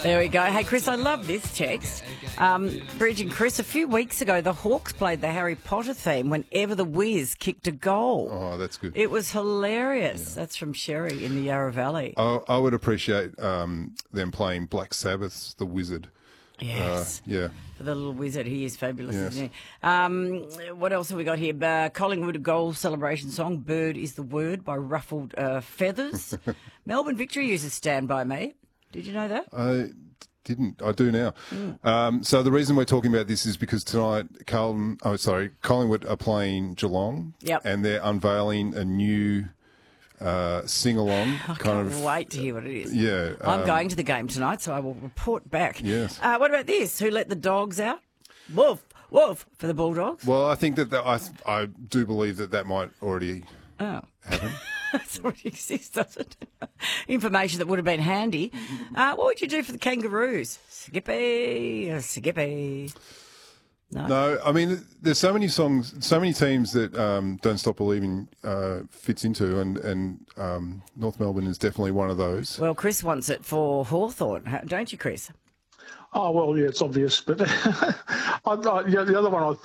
There we go. Hey, Chris, I love this text. Bridge and Chris, a few weeks ago, the Hawks played the Harry Potter theme whenever the Wiz kicked a goal. Oh, that's good. It was hilarious. Yeah. That's from Sherry in the Yarra Valley. I would appreciate them playing Black Sabbath's The Wizard. Yes. Yeah. For the little wizard. He is fabulous, Yes. isn't he? What else have we got here? Collingwood goal celebration song, Bird is the Word by Ruffled Feathers. Melbourne Victory uses Stand By Me. Did you know that? I didn't. I do now. So the reason we're talking about this is because tonight Collingwood are playing Geelong. Yep. And they're unveiling a new sing-along. I can't wait to hear what it is. Yeah. I'm going to the game tonight, so I will report back. Yes. What about this? Who let the dogs out? Woof, woof, for the Bulldogs. Well, I think that I do believe that might already happen. That already exists, doesn't it? Information that would have been handy. What would you do for the Kangaroos? Skippy, Skippy. No, I mean, there's so many songs, so many teams that Don't Stop Believing fits into, and North Melbourne is definitely one of those. Well, Chris wants it for Hawthorn, don't you, Chris? Oh, well, yeah, it's obvious. But the other one I